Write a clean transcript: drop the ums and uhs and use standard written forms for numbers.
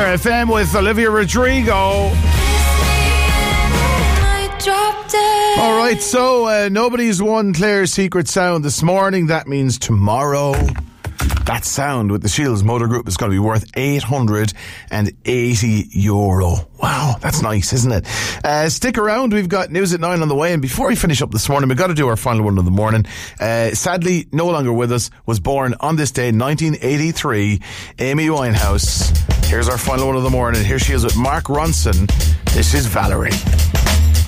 FM with Olivia Rodrigo. All right, so nobody's won Claire's secret sound this morning. That means tomorrow, that sound with the Shields Motor Group is going to be worth €880. Wow, that's nice, isn't it? Stick around. We've got news at 9 on the way. And before we finish up this morning, we've got to do our final one of the morning. Sadly, no longer with us, was born on this day, 1983, Amy Winehouse. Here's our final one of the morning. Here she is with Mark Ronson. This is Valerie.